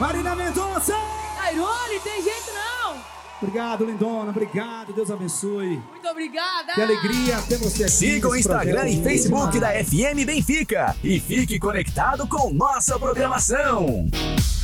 Marina Mendonça! Tairone, tem jeito não! Obrigado, lindona, obrigado, Deus abençoe. Muito obrigada! Que alegria ter você aqui. Siga o Instagram e Facebook da FM Benfica e fique conectado com nossa programação.